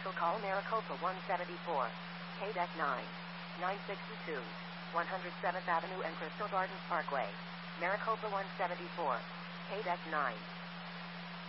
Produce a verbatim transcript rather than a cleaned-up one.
Commercial call Maricopa one seventy-four. K D E C nine. nine sixty-two. one hundred seventh Avenue and Crystal Gardens Parkway. Maricopa one seventy-four. K D E C nine.